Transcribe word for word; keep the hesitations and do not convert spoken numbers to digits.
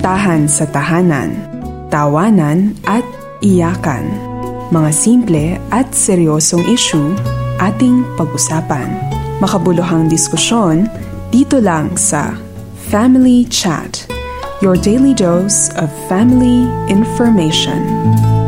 kamustahan sa tahanan, tawanan at iyakan. Mga simple at seryosong issue ating pag-usapan. Makabuluhang diskusyon dito lang sa Family Chat, your daily dose of family information.